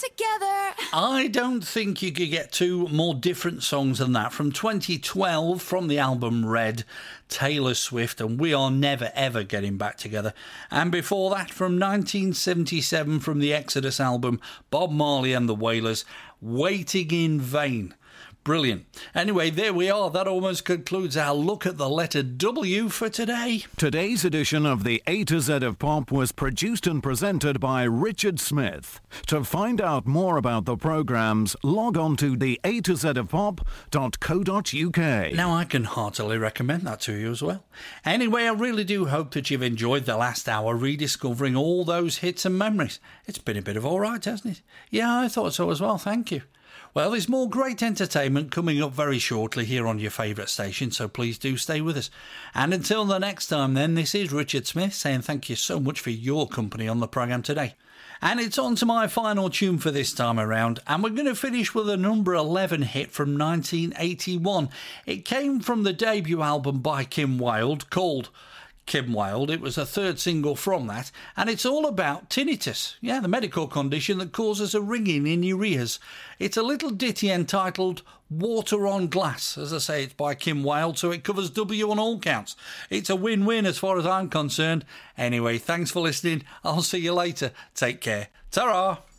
together. I don't think you could get two more different songs than that. From 2012, from the album Red, Taylor Swift and We Are Never Ever Getting Back Together. And before that, from 1977, from the Exodus album, Bob Marley and the Wailers, Waiting in Vain. Brilliant. Anyway, there we are. That almost concludes our look at the letter W for today. Today's edition of the A to Z of Pop was produced and presented by Richard Smith. To find out more about the programmes, log on to the A to Z of Pop.co.uk. Now, I can heartily recommend that to you as well. Anyway, I really do hope that you've enjoyed the last hour rediscovering all those hits and memories. It's been a bit of all right, hasn't it? Yeah, I thought so as well. Thank you. Well, there's more great entertainment coming up very shortly here on your favourite station, so please do stay with us. And until the next time then, this is Richard Smith saying thank you so much for your company on the programme today. And it's on to my final tune for this time around, and we're going to finish with a number 11 hit from 1981. It came from the debut album by Kim Wilde called Kim Wilde. It was a third single from that, and it's all about tinnitus. Yeah, the medical condition that causes a ringing in your ears. It's a little ditty entitled Water on Glass. As I say, it's by Kim Wilde, so it covers W on all counts. It's a win-win as far as I'm concerned. Anyway, thanks for listening. I'll see you later. Take care. Ta-ra!